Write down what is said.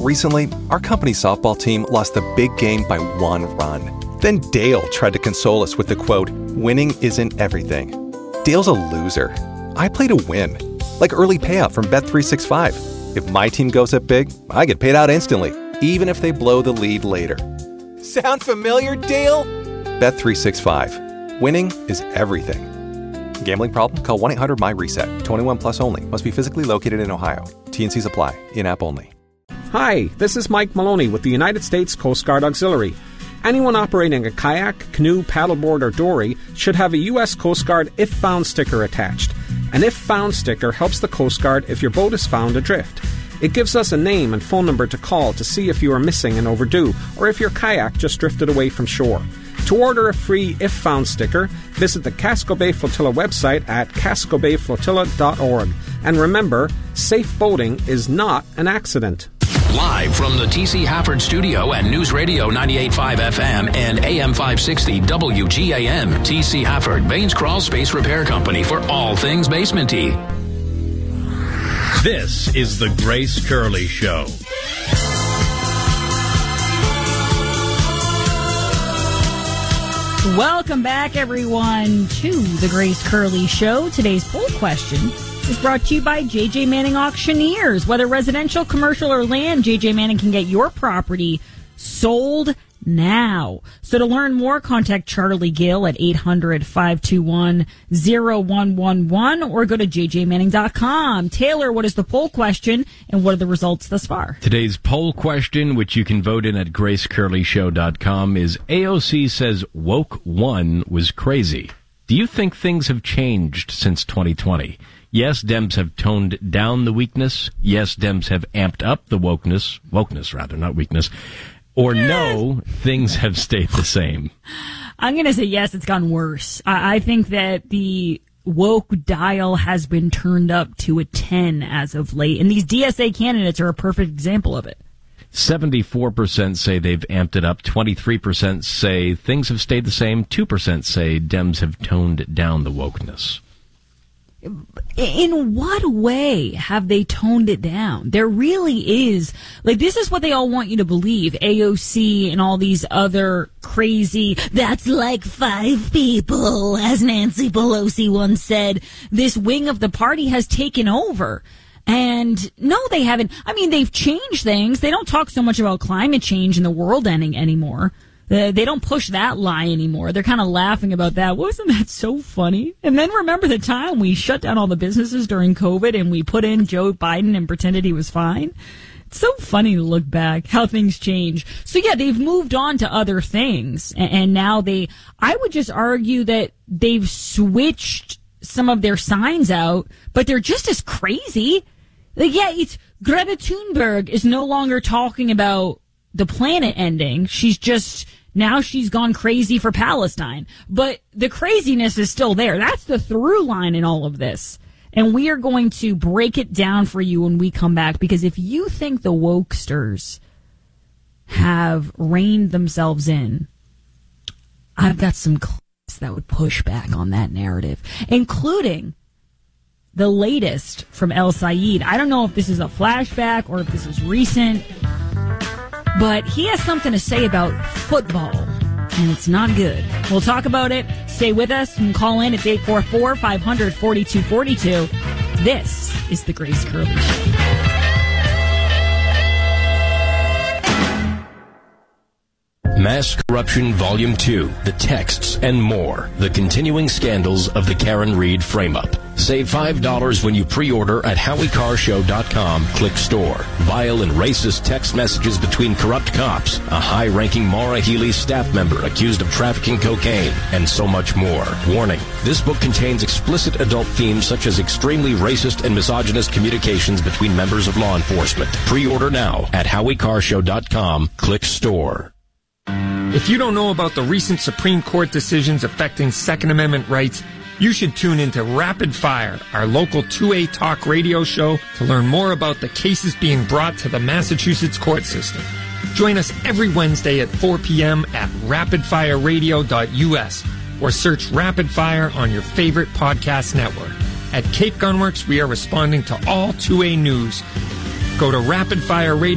Recently, our company's softball team lost the big game by 1 run. Then Dale tried to console us with the quote, "Winning isn't everything." Dale's a loser. I play to win. Like early payout from Bet365. If my team goes up big, I get paid out instantly, even if they blow the lead later. Sound familiar, Dale? Bet365. Winning is everything. Gambling problem? Call 1-800-MY-RESET. 21 plus only. Must be physically located in Ohio. T&Cs apply. In-app only. Hi, this is Mike Maloney with the United States Coast Guard Auxiliary. Anyone operating a kayak, canoe, paddleboard, or dory should have a U.S. Coast Guard If Found sticker attached. An If Found sticker helps the Coast Guard if your boat is found adrift. It gives us a name and phone number to call to see if you are missing and overdue, or if your kayak just drifted away from shore. To order a free If Found sticker, visit the Casco Bay Flotilla website at cascobayflotilla.org. And remember, safe boating is not an accident. Live from the T.C. Hafford Studio at News Radio 98.5 FM and AM 560 WGAM. T.C. Hafford, Baines Crawl Space Repair Company for all things basementy. This is the Grace Curley Show. Welcome back, everyone, to the Grace Curley Show. Today's poll question is brought to you by J.J. Manning Auctioneers. Whether residential, commercial, or land, J.J. Manning can get your property sold now. So to learn more, contact Charlie Gill at 800-521-0111 or go to jjmanning.com. Taylor, what is the poll question and what are the results thus far? Today's poll question, which you can vote in at gracecurleyshow.com, is AOC says woke one was crazy. Do you think things have changed since 2020? Yes, Dems have toned down the weakness. Yes, Dems have amped up the wokeness rather, not weakness. Or no, things have stayed the same. I'm going to say yes, it's gotten worse. I think that the woke dial has been turned up to a 10 as of late, and these DSA candidates are a perfect example of it. 74% say they've amped it up. 23% say things have stayed the same. 2% say Dems have toned down the wokeness. In what way have they toned it down? There really is, like, this is what they all want you to believe. AOC and all these other crazy, that's like 5 people, as Nancy Pelosi once said. This wing of the party has taken over. And no, they haven't. I mean, they've changed things. They don't talk so much about climate change and the world ending anymore. They don't push that lie anymore. They're kind of laughing about that. Wasn't that so funny? And then remember the time we shut down all the businesses during COVID and we put in Joe Biden and pretended he was fine? It's so funny to look back how things change. So yeah, they've moved on to other things. And now I would just argue that they've switched some of their signs out, but they're just as crazy. Like, yeah, it's Greta Thunberg is no longer talking about the planet ending. Now she's gone crazy for Palestine. But the craziness is still there. That's the through line in all of this. And we are going to break it down for you when we come back, because if you think the wokesters have reined themselves in, I've got some clips that would push back on that narrative, including the latest from El Sayed. I don't know if this is a flashback or if this is recent, but he has something to say about football, and it's not good. We'll talk about it. Stay with us. You can call in. It's 844-500-4242. This is The Grace Curley Show. Mass Corruption Volume 2, The Texts and More, The Continuing Scandals of the Karen Reed Frame-Up. Save $5 when you pre-order at HowieCarrShow.com. Click Store. Vile and racist text messages between corrupt cops, a high-ranking Maura Healey staff member accused of trafficking cocaine, and so much more. Warning, this book contains explicit adult themes such as extremely racist and misogynist communications between members of law enforcement. Pre-order now at HowieCarrShow.com. Click Store. If you don't know about the recent Supreme Court decisions affecting Second Amendment rights, you should tune into Rapid Fire, our local 2A talk radio show, to learn more about the cases being brought to the Massachusetts court system. Join us every Wednesday at 4 p.m. at rapidfireradio.us or search Rapid Fire on your favorite podcast network. At Cape Gunworks, we are responding to all 2A news. Go to Rapid Fire Radio.